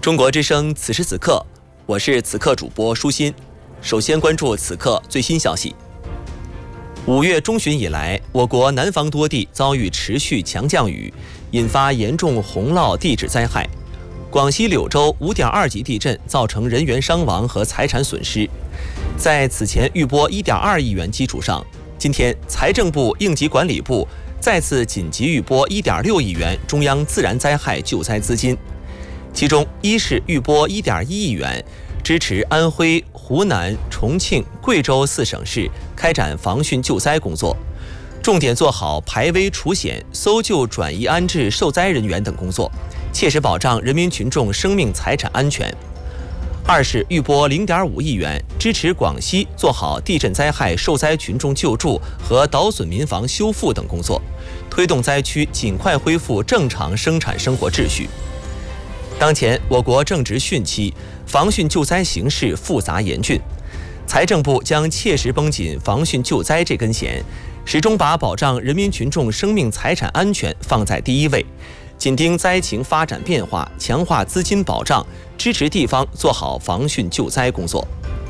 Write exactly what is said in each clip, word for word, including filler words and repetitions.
中国之声此时此刻，我是此刻主播舒心。首先关注此刻最新消息。五月中旬以来，我国南方多地遭遇持续强降雨，引发严重洪涝地质灾害。广西柳州 五点二 级地震造成人员伤亡和财产损失。在此前预拨 一点二亿元基础上，今天财政部应急管理部再次紧急预拨 一点六亿元中央自然灾害救灾资金。其中，一是预拨 一点一亿元，支持安徽、湖南、重庆、贵州四省市开展防汛救灾工作，重点做好排危除险、搜救转移安置受灾人员等工作，切实保障人民群众生命财产安全。二是预拨 零点五亿元，支持广西做好地震灾害受灾群众救助和倒损民房修复等工作，推动灾区尽快恢复正常生产生活秩序。当前我国正值汛期，防汛救灾形势复杂严峻，财政部将切实绷紧防汛救灾这根弦，始终把保障人民群众生命财产安全放在第一位，紧盯灾情发展变化，强化资金保障，支持地方做好防汛救灾工作。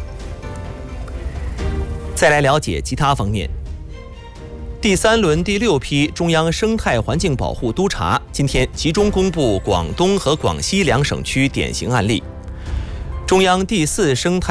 再来了解其他方面。第三轮第六批中央生态环境保护督查今天集中公布广东和广西两省区典型案例。中央第四生态